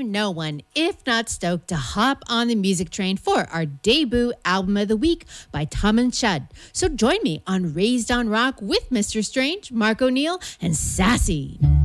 no one, if not stoked, to hop on the music train for our debut album of the week by Tom and Shud. So join me on Raised on Rock with Mr. Strange, Mark O'Neill, and Sassy.